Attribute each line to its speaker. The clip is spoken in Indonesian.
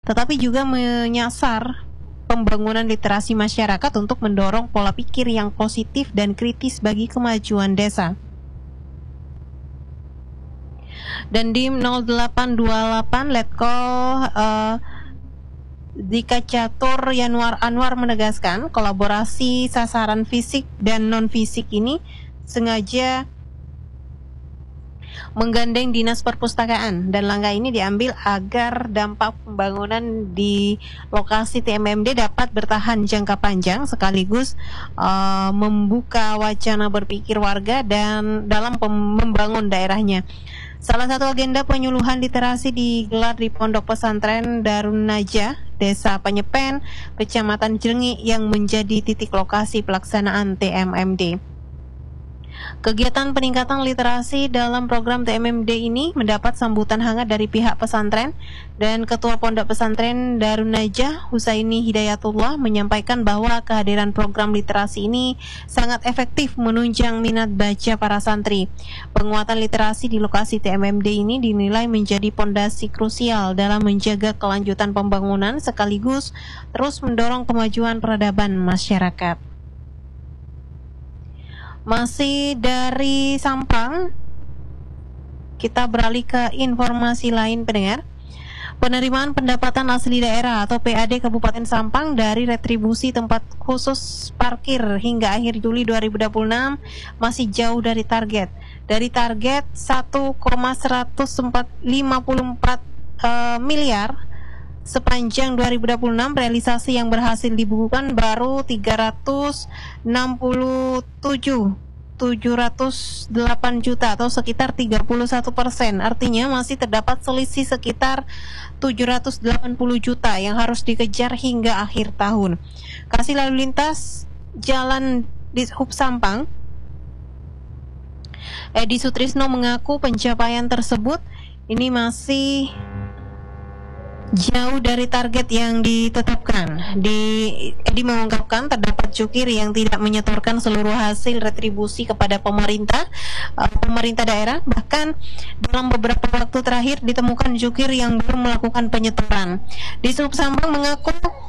Speaker 1: tetapi juga menyasar pembangunan literasi masyarakat untuk mendorong pola pikir yang positif dan kritis bagi kemajuan desa. Dan di 0828 Letkol Dika Catur Yanuar Anwar menegaskan kolaborasi sasaran fisik dan non-fisik ini sengaja menggandeng Dinas Perpustakaan, dan langkah ini diambil agar dampak pembangunan di lokasi TMMD dapat bertahan jangka panjang sekaligus membuka wacana berpikir warga dan dalam membangun daerahnya. Salah satu agenda penyuluhan literasi digelar di Pondok Pesantren Darun Najah, Desa Penyepen, Kecamatan Jrengi yang menjadi titik lokasi pelaksanaan TMMD. Kegiatan peningkatan literasi dalam program TMMD ini mendapat sambutan hangat dari pihak pesantren, dan Ketua Pondok Pesantren Darun Najah Husaini Hidayatullah menyampaikan bahwa kehadiran program literasi ini sangat efektif menunjang minat baca para santri. Penguatan literasi di lokasi TMMD ini dinilai menjadi pondasi krusial dalam menjaga kelanjutan pembangunan sekaligus terus mendorong kemajuan peradaban masyarakat. Masih dari Sampang, kita beralih ke informasi lain pendengar. Penerimaan pendapatan asli daerah atau PAD Kabupaten Sampang dari retribusi tempat khusus parkir hingga akhir Juli 2026 masih jauh dari target. Dari target 1,154 miliar sepanjang 2026, realisasi yang berhasil dibukukan baru 367.708 juta atau sekitar 31%. Artinya masih terdapat selisih sekitar 780 juta yang harus dikejar hingga akhir tahun. Kasih lalu lintas jalan di Hub Sampang, Edi Sutrisno mengaku pencapaian tersebut ini masih jauh dari target yang ditetapkan. Edi mengungkapkan terdapat jukir yang tidak menyetorkan seluruh hasil retribusi kepada pemerintah daerah. Bahkan dalam beberapa waktu terakhir ditemukan jukir yang belum melakukan penyetoran. Di Sub Sampang mengaku